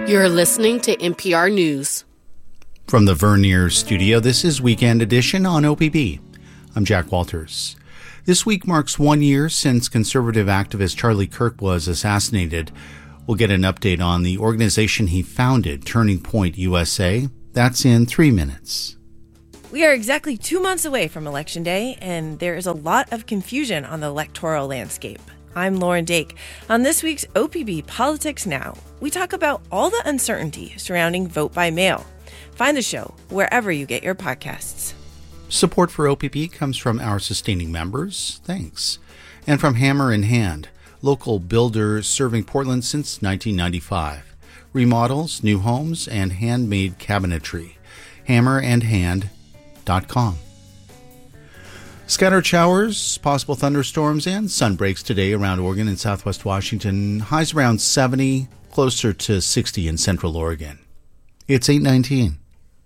You're listening to NPR News. From the Vernier studio, this is Weekend Edition on OPB. I'm Jack Walters. This week marks 1 year since conservative activist Charlie Kirk was assassinated. We'll get an update on the organization he founded, Turning Point USA. That's in 3 minutes. We are exactly 2 months away from Election Day, and there is a lot of confusion on the electoral landscape. I'm Lauren Dake. On this week's OPB Politics Now, we talk about all the uncertainty surrounding vote by mail. Find the show wherever you get your podcasts. Support for OPB comes from our sustaining members. Thanks. And from Hammer in Hand, local builder serving Portland since 1995. Remodels, new homes, and handmade cabinetry. hammerandhand.com. Scattered showers, possible thunderstorms, and sun breaks today around Oregon and southwest Washington. Highs around 70, closer to 60 in central Oregon. It's 8:19.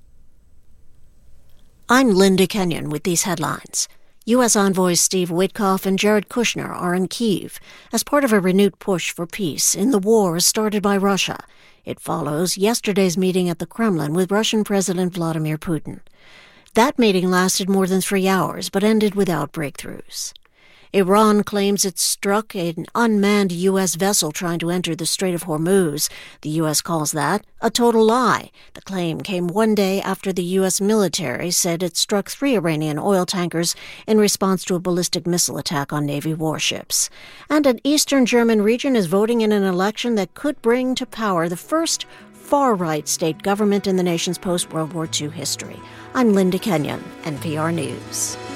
I'm Linda Kenyon with these headlines. U.S. envoys Steve Witkoff and Jared Kushner are in Kyiv as part of a renewed push for peace in the war started by Russia. It follows yesterday's meeting at the Kremlin with Russian President Vladimir Putin. That meeting lasted more than 3 hours, but ended without breakthroughs. Iran claims it struck an unmanned U.S. vessel trying to enter the Strait of Hormuz. The U.S. calls that a total lie. The claim came 1 day after the U.S. military said it struck 3 Iranian oil tankers in response to a ballistic missile attack on Navy warships. And an eastern German region is voting in an election that could bring to power the first far-right state government in the nation's post-World War II history. I'm Linda Kenyon, NPR News.